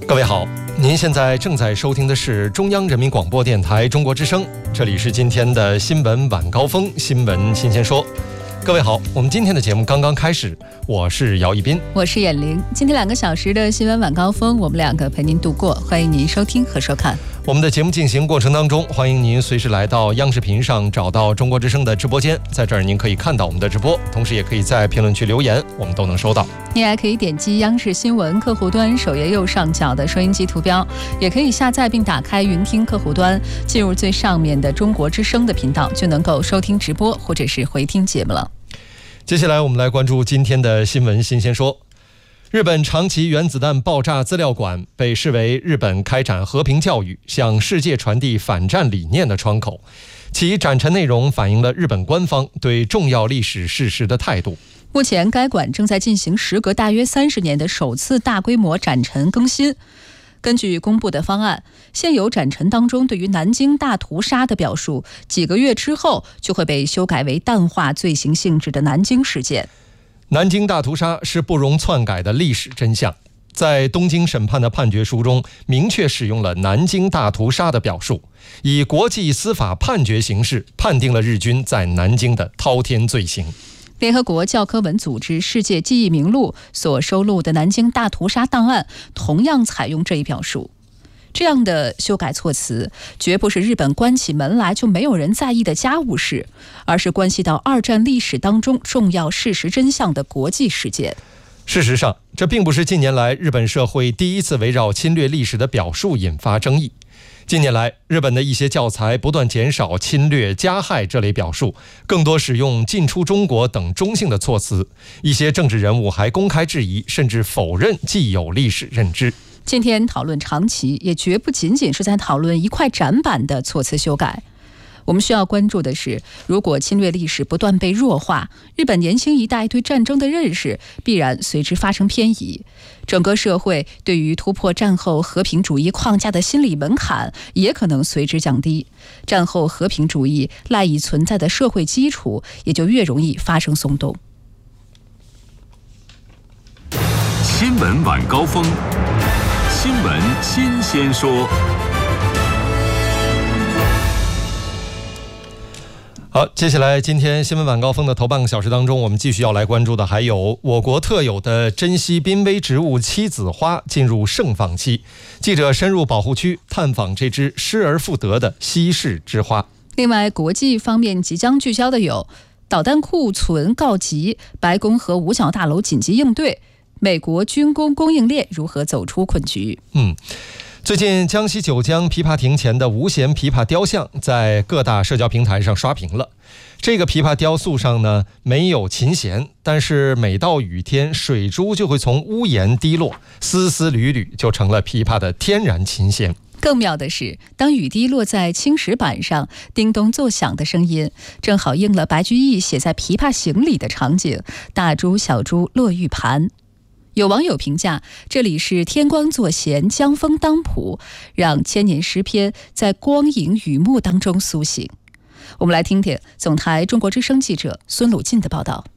各位好，您现在正在收听的是中央人民广播电台中国之声，这里是今天的新闻晚高峰，新闻新鲜说。各位好，我们今天的节目刚刚开始，我是姚一斌， 我是闫玲。今天2个小时的新闻晚高峰，我们2个陪您度过，欢迎您收听和收看。 我们的节目进行过程当中，欢迎您随时来到央视频上找到中国之声的直播间，在这儿您可以看到我们的直播，同时也可以在评论区留言，我们都能收到。 您还可以点击央视新闻客户端首页右上角的收音机图标，也可以下载并打开云听客户端，进入最上面的中国之声的频道，就能够收听直播或者是回听节目了。 接下来我们来关注今天的新闻新鲜说。日本长崎原子弹爆炸资料馆被视为日本开展和平教育、向世界传递反战理念的窗口，其展陈内容反映了日本官方对重要历史事实的态度。 目前该馆正在进行时隔大约30年的首次大规模展陈更新。根据公布的方案，现有展陈当中对于南京大屠杀的表述，几个月之后就会被修改为淡化罪行性质的南京事件。 南京大屠杀是不容篡改的历史真相，在东京审判的判决书中明确使用了南京大屠杀的表述，以国际司法判决形式判定了日军在南京的滔天罪行。 联合国教科文组织世界记忆名录所收录的南京大屠杀档案同样采用这一表述。这样的修改措辞绝不是日本关起门来就没有人在意的家务事，而是关系到二战历史当中重要事实真相的国际事件。 事实上，这并不是近年来日本社会第一次围绕侵略历史的表述引发争议。近年来，日本的一些教材不断减少侵略、加害这类表述，更多使用进出中国等中性的措辞。一些政治人物还公开质疑，甚至否认既有历史认知。 今天讨论长崎，也绝不仅仅是在讨论一块展板的措辞修改。我们需要关注的是，如果侵略历史不断被弱化，日本年轻一代对战争的认识必然随之发生偏移，整个社会对于突破战后和平主义框架的心理门槛也可能随之降低，战后和平主义赖以存在的社会基础也就越容易发生松动。 新闻晚高峰，新闻新鲜说。 好，接下来今天新闻晚高峰的头半个小时当中，我们继续要来关注的还有我国特有的珍稀濒危植物七子花进入盛放期，记者深入保护区探访这只失而复得的稀世之花。 另外，国际方面即将聚焦的有导弹库存告急、白宫和五角大楼紧急应对、美国军工供应链如何走出困局。最近江西九江琵琶亭前的无弦琵琶雕像在各大社交平台上刷屏了。这个琵琶雕塑上呢没有琴弦，但是每到雨天，水珠就会从屋檐滴落，丝丝缕缕就成了琵琶的天然琴弦。更妙的是，当雨滴落在青石板上，叮咚作响的声音正好应了白居易写在《琵琶行》里的场景：大珠小珠落玉盘。有网友评价，这里是天光作弦，江风当谱，让千年诗篇在光影雨幕当中苏醒。我们来听听总台中国之声记者孙鲁进的报道。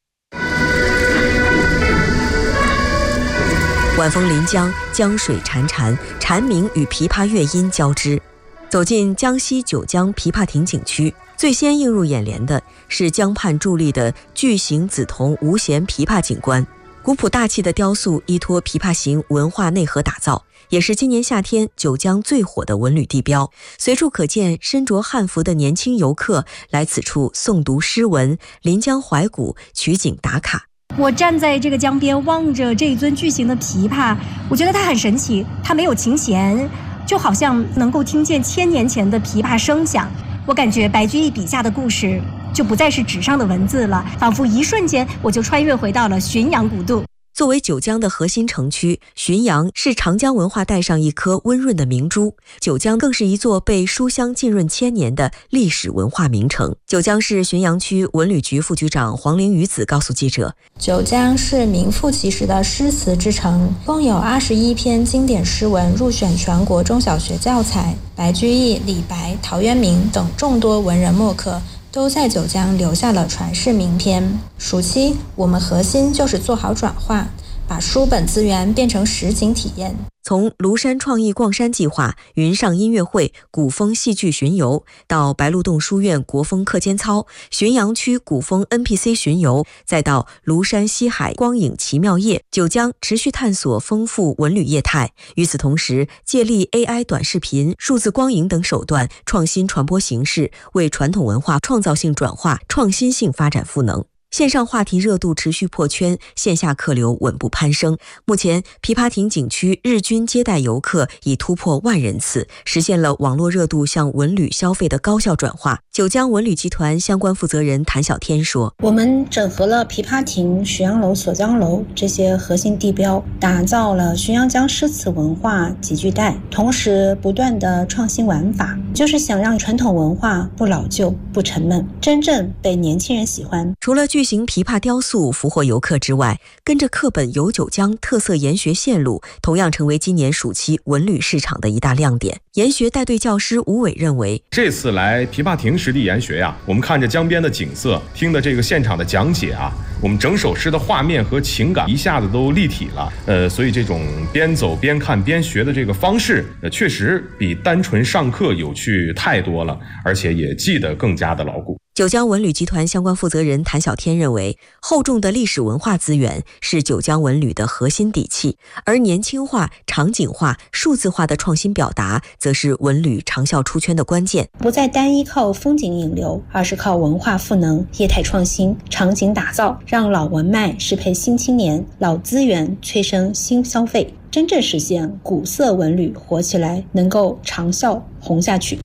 晚风临江，江水潺潺，蝉鸣与琵琶乐音交织。走进江西九江琵琶亭景区，最先映入眼帘的是江畔伫立的巨型紫铜无弦琵琶景观。古朴大气的雕塑依托琵琶行文化内核打造，也是今年夏天九江最火的文旅地标。随处可见身着汉服的年轻游客来此处诵读诗文、临江怀古、取景打卡。 我站在这个江边，望着这一尊巨型的琵琶，我觉得它很神奇，它没有琴弦，就好像能够听见1000年前的琵琶声响。我感觉白居易笔下的故事就不再是纸上的文字了，仿佛一瞬间我就穿越回到了浔阳古渡。 作为九江的核心城区，浔阳是长江文化带上一颗温润的明珠，九江更是一座被书香浸润1000年的历史文化名城。九江市浔阳区文旅局副局长黄玲瑜子告诉记者， 九江是名副其实的诗词之城，共有21篇经典诗文入选全国中小学教材，白居易、李白、陶渊明等众多文人墨客都在九江留下了传世名篇。暑期我们核心就是做好转化，把书本资源变成实景体验。 从庐山创意逛山计划、云上音乐会、古风戏剧巡游，到白鹿洞书院国风课间操、浔阳区古风 NPC 巡游，再到庐山西海光影奇妙夜，九江持续探索丰富文旅业态。与此同时，借力 AI 短视频、数字光影等手段，创新传播形式，为传统文化创造性转化、创新性发展赋能。线上话题热度持续破圈，线下客流稳步攀升。目前，琵琶亭景区日均接待游客已突破10000人次，实现了网络热度向文旅消费的高效转化。九江文旅集团相关负责人谭小天说：“ 我们整合了琵琶亭、浔阳楼、锁江楼这些核心地标，打造了浔阳江诗词文化集聚带，同时不断的创新玩法，就是想让传统文化不老旧、不沉闷，真正被年轻人喜欢。” 除了巨型琵琶雕塑俘获游客之外，跟着课本游九江特色研学线路同样成为今年暑期文旅市场的一大亮点。研学带队教师吴伟认为， 这次来琵琶亭实地研学我们看着江边的景色，听的这个现场的讲解我们整首诗的画面和情感一下子都立体了。所以这种边走边看边学的这个方式，确实比单纯上课有趣太多了，而且也记得更加的牢固。 九江文旅集团相关负责人谭小天认为，厚重的历史文化资源是九江文旅的核心底气，而年轻化、场景化、数字化的创新表达，则是文旅长效出圈的关键。 不再单依靠风景引流，而是靠文化赋能、业态创新、场景打造，让老文脉适配新青年，老资源催生新消费，真正实现古色文旅活起来，能够长效红下去。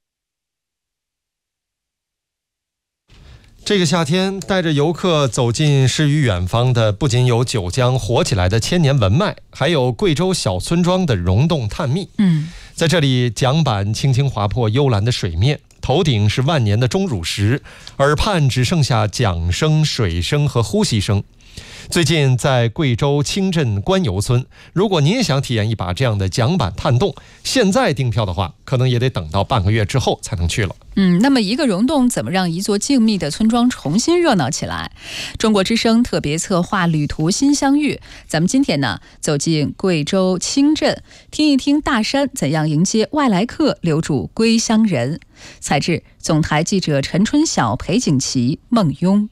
这个夏天，带着游客走进诗与远方的，不仅有九江活起来的千年文脉，还有贵州小村庄的溶洞探秘。在这里，桨板轻轻划破幽蓝的水面，头顶是万年的钟乳石，耳畔只剩下桨声、水声和呼吸声。最近在贵州清镇官游村，如果您也想体验一把这样的桨板探洞，现在订票的话，可能也得等到半个月之后才能去了。 那么一个溶洞怎么让一座静谧的村庄重新热闹起来？中国之声特别策划旅途新相遇，咱们今天呢走进贵州清镇，听一听大山怎样迎接外来客，留住归乡人。采自总台记者陈春晓、裴景琦、孟雍。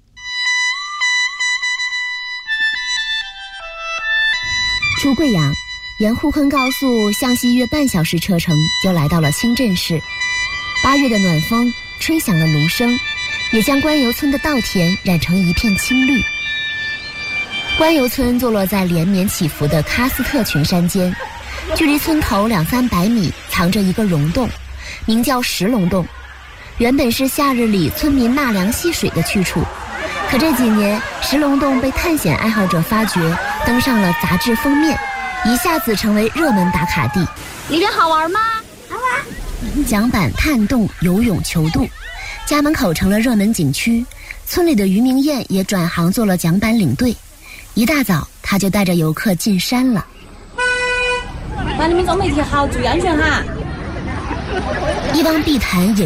出贵阳，沿沪昆高速向西约半小时车程就来到了清镇市。8月的暖风吹响了芦笙，也将官游村的稻田染成一片青绿。官游村坐落在连绵起伏的喀斯特群山间，距离村头200-300米藏着一个溶洞，名叫石龙洞，原本是夏日里村民纳凉戏水的去处。可这几年，石龙洞被探险爱好者发掘，登上了杂志封面，一下子成为热门打卡地。 里边好玩吗？好玩。桨板、探洞、游泳、球渡，家门口成了热门景区。村里的于明艳也转行做了桨板领队，一大早他就带着游客进山了。 那你们做媒体好，注意安全哈。 一汪碧潭引